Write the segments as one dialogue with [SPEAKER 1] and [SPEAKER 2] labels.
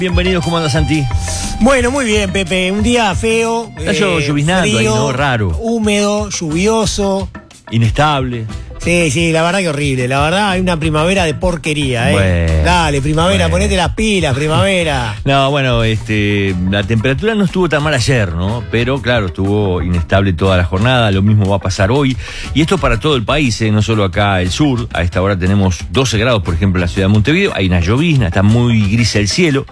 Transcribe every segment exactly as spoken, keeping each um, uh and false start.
[SPEAKER 1] Bienvenidos, ¿cómo andas, Santi?
[SPEAKER 2] Bueno, muy bien, Pepe. Un día feo.
[SPEAKER 1] Está eh, lloviznando
[SPEAKER 2] frío,
[SPEAKER 1] ahí, ¿no? Raro.
[SPEAKER 2] Húmedo, lluvioso.
[SPEAKER 1] Inestable.
[SPEAKER 2] Sí, sí, la verdad que horrible. La verdad, hay una primavera de porquería, ¿eh?
[SPEAKER 1] Bueno,
[SPEAKER 2] Dale, primavera,
[SPEAKER 1] bueno.
[SPEAKER 2] ponete las pilas, primavera.
[SPEAKER 1] No, bueno, este, la temperatura no estuvo tan mal ayer, ¿no? Pero claro, estuvo inestable toda la jornada, lo mismo va a pasar hoy. Y esto para todo el país, ¿eh? No solo acá el sur. A esta hora tenemos doce grados, por ejemplo, en la ciudad de Montevideo. Hay una llovizna, está muy gris el cielo.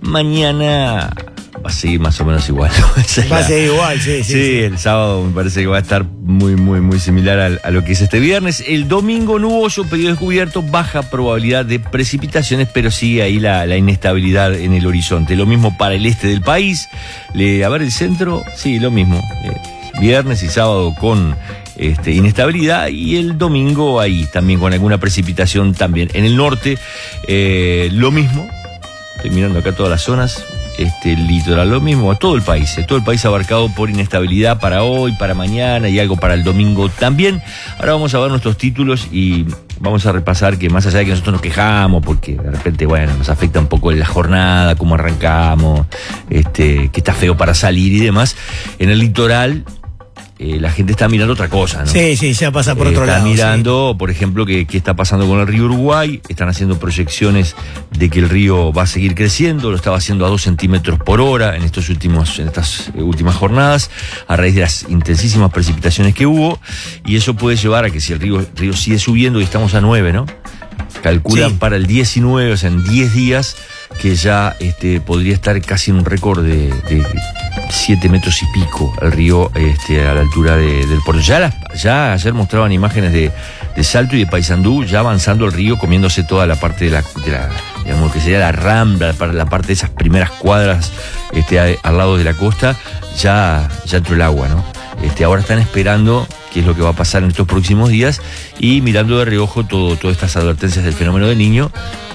[SPEAKER 1] Mañana va a seguir más o menos igual, ¿no? Esa es
[SPEAKER 2] Va a
[SPEAKER 1] la-
[SPEAKER 2] ser igual, sí, sí.
[SPEAKER 1] Sí,
[SPEAKER 2] sí.
[SPEAKER 1] el sábado me parece que va a estar muy, muy, muy similar a, a lo que es este viernes. El domingo nuboso, periodo descubierto, baja probabilidad de precipitaciones, pero sigue ahí la, la inestabilidad en el horizonte. Lo mismo para el este del país. Le, a ver, el centro, sí, lo mismo. Eh, viernes y sábado con este, inestabilidad, y el domingo ahí también con alguna precipitación también. En el norte, eh, lo mismo. Estoy mirando acá todas las zonas. Este, el litoral, lo mismo, a todo el país, eh, todo el país abarcado por inestabilidad para hoy, para mañana y algo para el domingo también. Ahora vamos a ver nuestros títulos y vamos a repasar que más allá de que nosotros nos quejamos, porque de repente, bueno, nos afecta un poco la jornada, cómo arrancamos, este, que está feo para salir y demás, en el litoral eh, la gente está mirando otra cosa, ¿no?
[SPEAKER 2] Sí, sí, ya pasa por
[SPEAKER 1] Eh,
[SPEAKER 2] otro
[SPEAKER 1] están
[SPEAKER 2] lado.
[SPEAKER 1] mirando, por ejemplo, qué qué está pasando con el río Uruguay. Están haciendo proyecciones de que el río va a seguir creciendo. Lo estaba haciendo a dos centímetros por hora en estos últimos, en estas eh, últimas jornadas, a raíz de las intensísimas precipitaciones que hubo. Y eso puede llevar a que, si el río, el río sigue subiendo, y estamos a nueve, ¿no? Calculan
[SPEAKER 2] Sí.
[SPEAKER 1] para el diecinueve, o sea, en diez días, que ya este, podría estar casi en un récord de, de siete metros y pico el río este, a la altura de- del puerto. Ya, las- ya ayer mostraban imágenes de, de Salto y de Paysandú, ya avanzando el río, comiéndose toda la parte de la, de la digamos que sería la rambla, para la parte de esas primeras cuadras este, a- al lado de la costa, ya, ya entró el agua, ¿no? Este, ahora están esperando qué es lo que va a pasar en estos próximos días y mirando de reojo todo, todas estas advertencias del fenómeno del Niño,